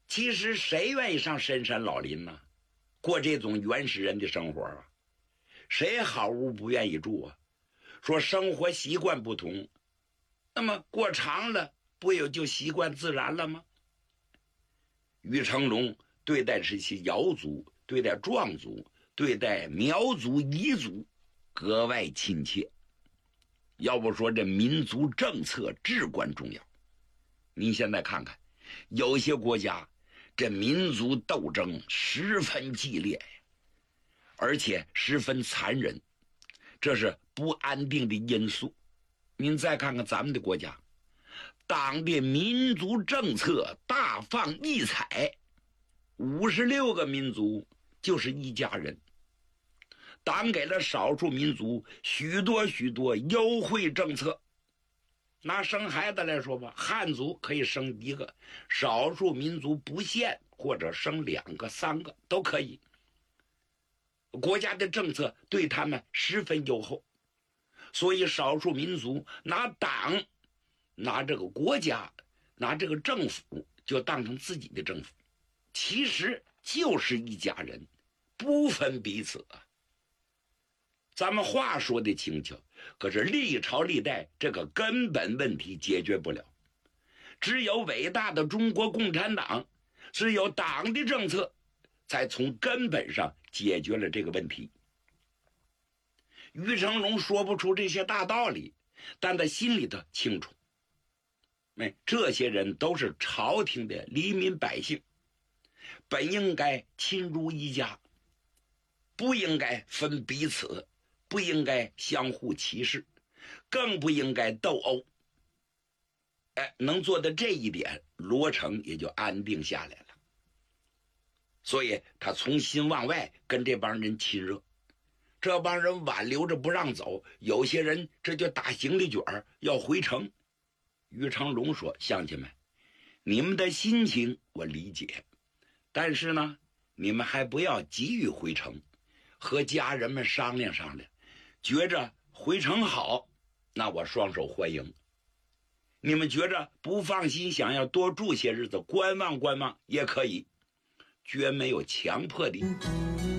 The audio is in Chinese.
其实谁愿意上深山老林呢？过这种原始人的生活啊？谁好屋不愿意住啊？说生活习惯不同，那么过长了，不也就习惯自然了吗？于成龙对待这些瑶族，对待壮族，对待苗族、彝族格外亲切。要不说这民族政策至关重要。您现在看看，有些国家这民族斗争十分激烈，而且十分残忍，这是不安定的因素。您再看看咱们的国家，党的民族政策大放异彩，56个民族就是一家人。党给了少数民族许多优惠政策。拿生孩子来说吧，汉族可以生1个，少数民族不限，或者生2个、3个都可以。国家的政策对他们十分优厚，所以少数民族拿党、拿这个国家、拿这个政府就当成自己的政府，其实就是一家人，不分彼此啊。咱们话说的轻巧，可是历朝历代这个根本问题解决不了。只有伟大的中国共产党，只有党的政策，才从根本上解决了这个问题。于成龙说不出这些大道理，但他心里头清楚，这些人都是朝廷的黎民百姓，本应该亲如一家，不应该分彼此，不应该相互歧视，更不应该斗殴。能做到这一点，罗成也就安定下来了。所以他从心往外跟这帮人亲热，这帮人挽留着不让走，有些人这就打行李卷要回城。于成龙说：乡亲们，你们的心情我理解，但是呢，你们还不要急于回城，和家人们商量商量，觉着回城好，那我双手欢迎。你们觉着不放心，想要多住些日子，观望观望也可以，绝没有强迫的。